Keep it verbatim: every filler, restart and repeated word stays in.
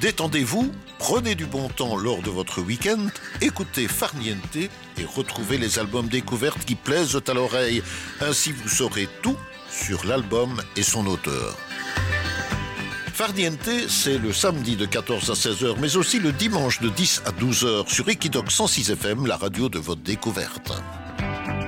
Détendez-vous, prenez du bon temps lors de votre week-end, écoutez Farniente et retrouvez les albums découvertes qui plaisent à l'oreille. Ainsi vous saurez tout sur l'album et son auteur. Farniente, c'est le samedi de quatorze à seize heures, mais aussi le dimanche de dix à douze heures sur Equidoc cent six F M, la radio de votre découverte.